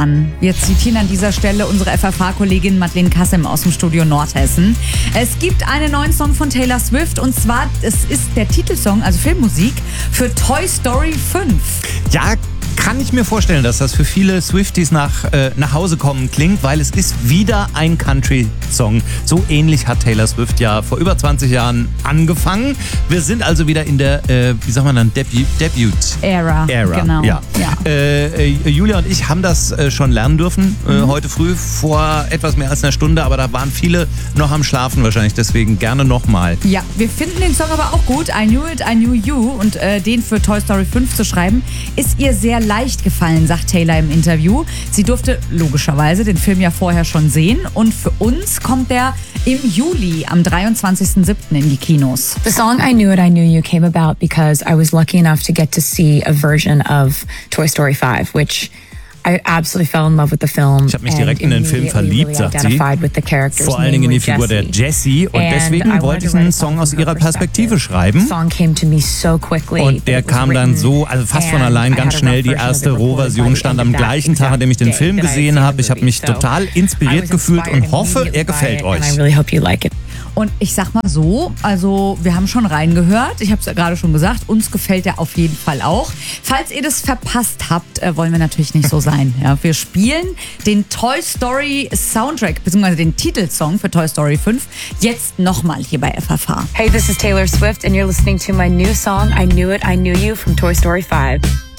Wir zitieren an dieser Stelle unsere FFH-Kollegin Madeleine Kassem aus dem Studio Nordhessen. Es gibt einen neuen Song von Taylor Swift und zwar, es ist der Titelsong, also Filmmusik, für Toy Story 5. Ja, kann ich mir vorstellen, dass das für viele Swifties nach Hause kommen klingt, weil es ist wieder ein Country-Song. So ähnlich hat Taylor Swift ja vor über 20 Jahren angefangen. Wir sind also wieder in der, wie sagt man dann, Debut-Era. Genau. Ja. Julia und ich haben das schon lernen dürfen, heute früh vor etwas mehr als einer Stunde, aber da waren viele noch am Schlafen wahrscheinlich, deswegen gerne nochmal. Ja, wir finden den Song aber auch gut. I Knew It, I Knew You, und den für Toy Story 5 zu schreiben, ist ihr sehr leicht gefallen, sagt Taylor im Interview. Sie durfte logischerweise den Film ja vorher schon sehen und für uns kommt der im Juli, am 23.07. in die Kinos. The song I Knew It, I Knew You came about because I was lucky enough to get to see a version of Toy Story 5, which I absolutely fell in love with the film. Ich habe mich direkt in den Film verliebt, sagt sie. Vor allen Dingen in die Figur der Jessie. Und deswegen wollte ich einen Song aus ihrer Perspektive schreiben. Und der kam dann so, also fast von allein, ganz schnell. Die erste Rohversion stand am gleichen Tag, an dem ich den Film gesehen habe. Ich habe mich total inspiriert gefühlt und hoffe, er gefällt euch. Und ich sag mal so, also wir haben schon reingehört, ich habe es ja gerade schon gesagt, uns gefällt er auf jeden Fall auch. Falls ihr das verpasst habt, wollen wir natürlich nicht so sein. Ja, wir spielen den Toy Story Soundtrack, beziehungsweise den Titelsong für Toy Story 5, jetzt nochmal hier bei FFH. Hey, this is Taylor Swift and you're listening to my new song, I Knew It, I Knew You from Toy Story 5.